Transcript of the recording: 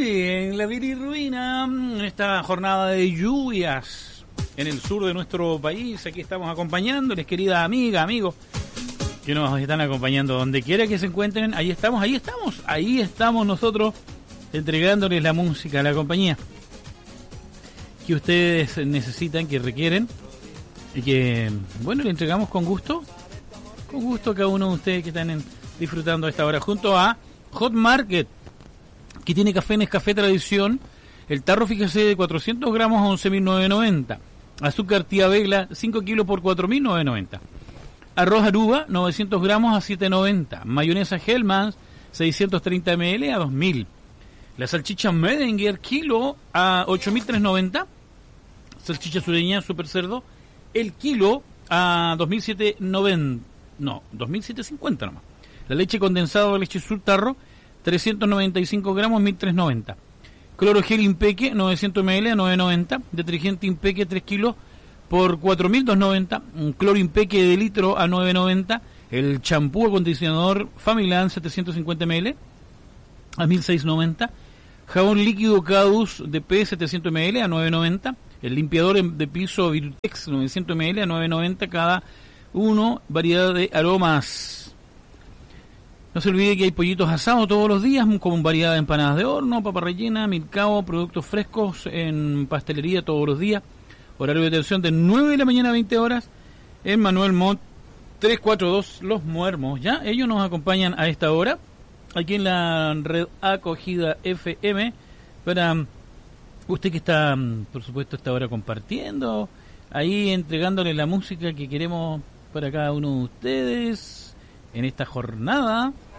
Hoy en la bilirruina, en esta jornada de lluvias en el sur de nuestro país, aquí estamos acompañándoles, querida amiga, amigos, que nos están acompañando donde quiera que se encuentren. Ahí estamos nosotros entregándoles la música, la compañía que ustedes necesitan, que requieren y que, bueno, le entregamos con gusto a cada uno de ustedes que están disfrutando a esta hora, junto a Hot Market, que tiene café Nescafé Tradición, el tarro, fíjese, de 400 gramos a 11.990, azúcar Tía Vegla 5 kilos por 4.990, arroz Aruba 900 gramos a 7.90, mayonesa Hellmann's 630 ml a 2.000, la salchicha Medinger kilo a 8.390, salchicha sureña Super Cerdo el kilo a 2.750 nomás, la leche condensada de leche Sur tarro 395 gramos, 1.390. Clorogel Impeque, 900 ml a 9.90. Detergente Impeque, 3 kilos por 4.290. Cloro Impeque de litro a 9.90. El champú acondicionador Familan, 750 ml a 1.690. Jabón líquido Cadus de P, 700 ml a 9.90. El limpiador de piso Virtex, 900 ml a 9.90 cada uno. Variedad de aromas. No se olvide que hay pollitos asados todos los días, con variedad de empanadas de horno, papa rellena, milcao, productos frescos en pastelería todos los días. Horario de atención de 9 de la mañana a 20 horas en Manuel Montt 342 Los Muermos. Ya, ellos nos acompañan a esta hora, aquí en la red Acogida FM, para usted que está, por supuesto, a esta hora compartiendo, ahí entregándole la música que queremos para cada uno de ustedes en esta jornada